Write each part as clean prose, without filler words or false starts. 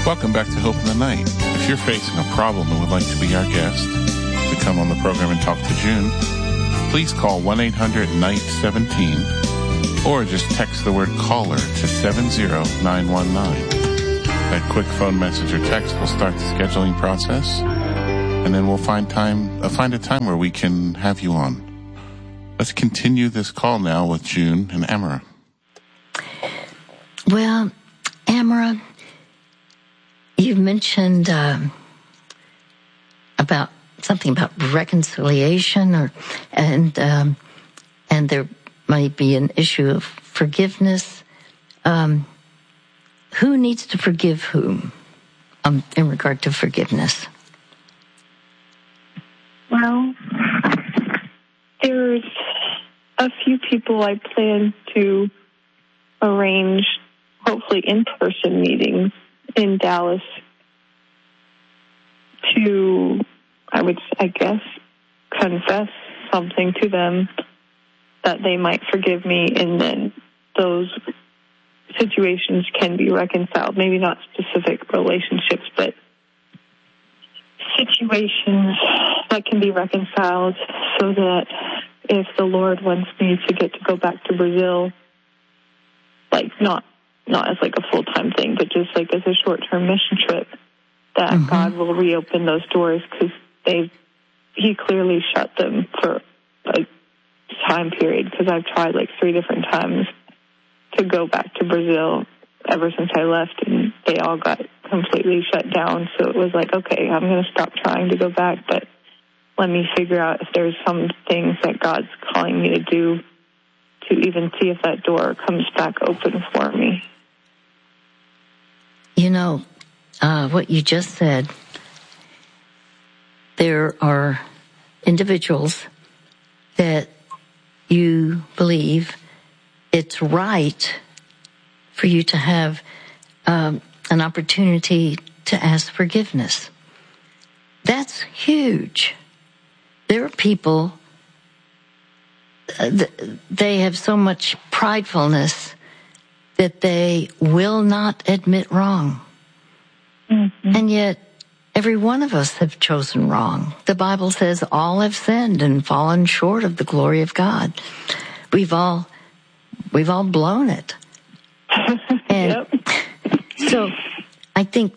Welcome back to Hope in the Night. If you're facing a problem and would like to be our guest, to come on the program and talk to June, please call 1-800-NIGHT-17 or just text the word caller to 70919. That quick phone message or text will start the scheduling process, and then we'll find a time where we can have you on. Let's continue this call now with June and Amara. Well, Amara, you mentioned about something about reconciliation, and there might be an issue of forgiveness. Who needs to forgive whom in regard to forgiveness? Well, there's a few people I plan to arrange, hopefully in-person meetings in Dallas to, I guess, confess something to them that they might forgive me, and then those situations can be reconciled. Maybe not specific relationships, but situations that can be reconciled, so that if the Lord wants me to get to go back to Brazil, like not as like a full-time thing, but just like as a short-term mission trip, that God will reopen those doors, because He clearly shut them for a time period, because I've tried like 3 different times to go back to Brazil ever since I left, and they all got completely shut down. So it was like, okay, I'm going to stop trying to go back, but let me figure out if there's some things that God's calling me to do, to even see if that door comes back open for me. You know, what you just said, there are individuals that you believe it's right for you to have an opportunity to ask forgiveness. That's huge. There are people, they have so much pridefulness that they will not admit wrong. And yet, every one of us have chosen wrong. The Bible says all have sinned and fallen short of the glory of God. We've all blown it. And so I think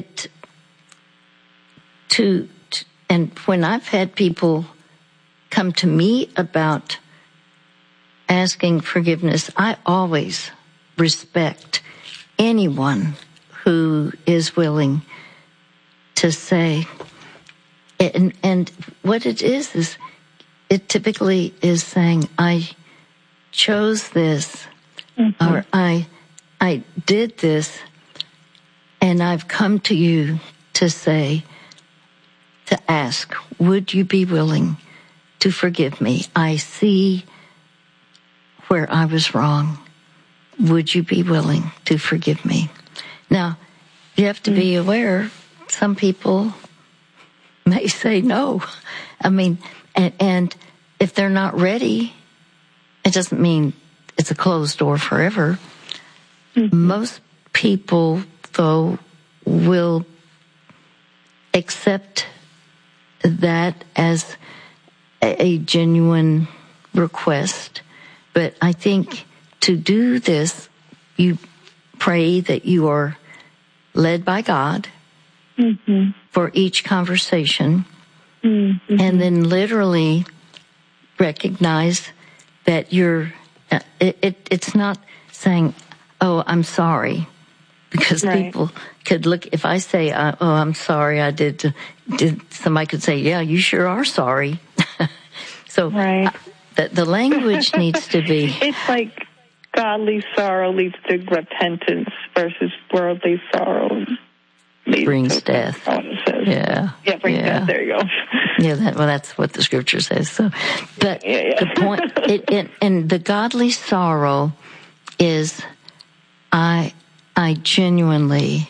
and when I've had people come to me about asking forgiveness, I always respect anyone who is willing to say, and what it is it typically is saying, I chose this, or I did this, and I've come to you to say, to ask, would you be willing to forgive me? I see where I was wrong. Would you be willing to forgive me? Now, you have to be aware, some people may say no. I mean, and if they're not ready, it doesn't mean it's a closed door forever. Most people, though, will accept that as a genuine request. But I think to do this, you pray that you are led by God for each conversation, and then literally recognize that it's not saying, oh, I'm sorry, because people could look, if I say, oh, I'm sorry, I did, somebody could say, yeah, you sure are sorry. So the language needs to be. It's like godly sorrow leads to repentance versus worldly sorrow brings death. Yeah, brings death. There you go. Yeah, that's what the scripture says. So, but the point, and the godly sorrow is, I genuinely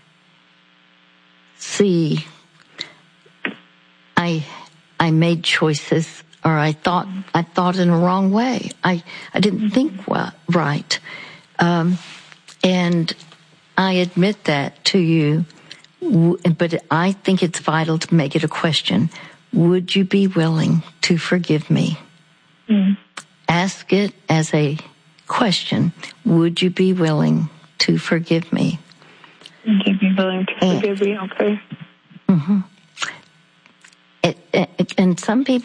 see, I made choices, or I thought in a wrong way. I didn't think right, and I admit that to you, but I think it's vital to make it a question. Would you be willing to forgive me? Mm. Ask it as a question. Would you be willing to forgive me? Would you be willing to forgive me? Okay. Mm-hmm. And some people